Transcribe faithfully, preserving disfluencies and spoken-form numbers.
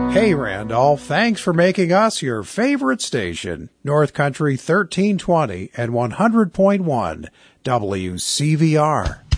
Hey, Randolph, thanks for making us your favorite station. North Country thirteen twenty and one hundred point one W C V R.